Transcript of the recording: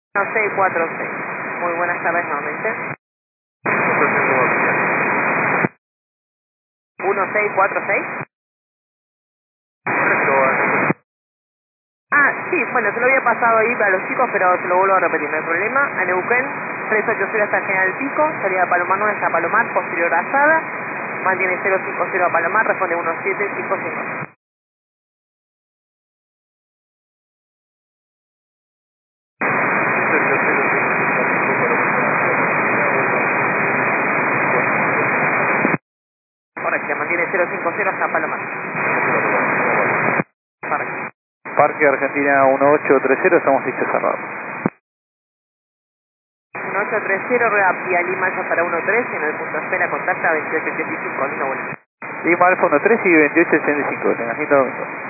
1646. Muy buenas tardes nuevamente. 1646. Ah, sí, bueno, se lo había pasado ahí para los chicos, pero se lo vuelvo a repetir, no hay problema. A Neuquén, 380 hasta General Pico, salida de Palomar 9 hasta Palomar, posterior a Asada, mantiene 050 a Palomar, responde 1755. Correcto, mantiene 050 hasta Palomar. Correcto. Parque Argentina 1830, estamos listos cerrados. 1830, rueda Pia Lima Alfa para 13, en el punto de espera, contacta 2885, lindo bueno. Lima Alfa 13 y 2885, tengas lindo domingo.